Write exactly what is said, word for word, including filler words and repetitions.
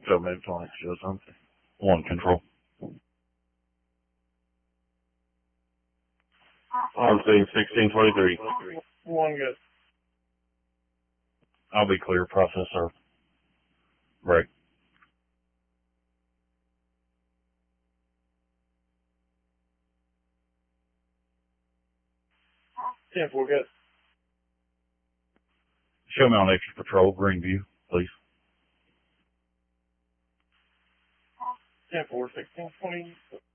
So maybe twenty show something. One control. I'm seeing sixteen twenty-three. One good. I'll be clear. Processor. Break. ten four good. Show me on extra patrol, green view, please. ten four, sixteen twenty.